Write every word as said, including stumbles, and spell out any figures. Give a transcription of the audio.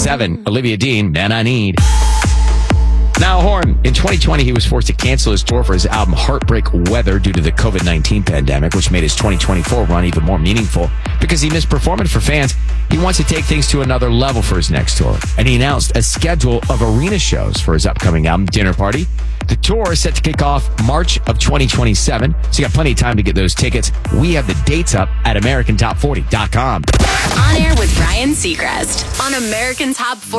seven, Olivia Dean, Man I Need. Niall Horan, in twenty twenty, he was forced to cancel his tour for his album Heartbreak Weather due to the covid nineteen pandemic, which made his twenty twenty-four run even more meaningful. Because he missed performing for fans, he wants to take things to another level for his next tour. And he announced a schedule of arena shows for his upcoming album, Dinner Party. The tour is set to kick off March of twenty twenty-seven, so you got plenty of time to get those tickets. We have the dates up at American Top forty dot com. On air with Ryan Seacrest on American Top forty.